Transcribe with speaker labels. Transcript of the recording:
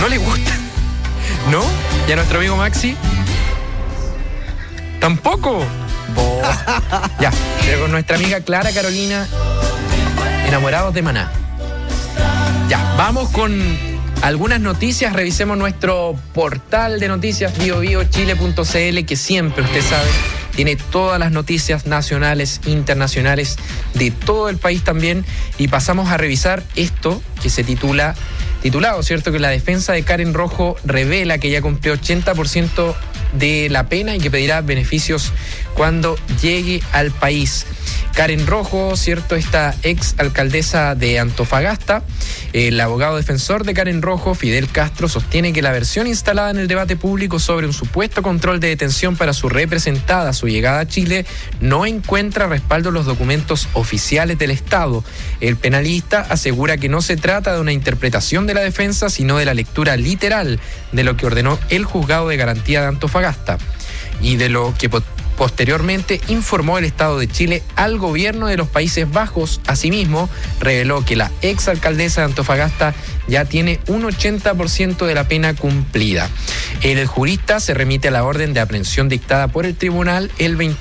Speaker 1: le gusta. ¿No? ¿Y a nuestro amigo Maxi? ¿Tampoco? Ya, pero con nuestra amiga Clara Carolina, enamorados de Maná. Ya, vamos con algunas noticias. Revisemos nuestro portal de noticias biobiochile.cl, que siempre, usted sabe, tiene todas las noticias nacionales, internacionales, de todo el país también. Y pasamos a revisar esto que se titulado, ¿cierto? Que la defensa de Karen Rojo revela que ya cumplió 80% de la pena y que pedirá beneficios cuando llegue al país. Karen Rojo, ¿cierto? Esta ex alcaldesa de Antofagasta, el abogado defensor de Karen Rojo, Fidel Castro, sostiene que la versión instalada en el debate público sobre un supuesto control de detención para su representada a su llegada a Chile no encuentra respaldo en los documentos oficiales del Estado. El penalista asegura que no se trata de una interpretación de la defensa, sino de la lectura literal de lo que ordenó el juzgado de garantía de Antofagasta y de lo que posteriormente informó el Estado de Chile al gobierno de los Países Bajos. Asimismo, reveló que la exalcaldesa de Antofagasta ya tiene un 80% de la pena cumplida. El jurista se remite a la orden de aprehensión dictada por el tribunal el 20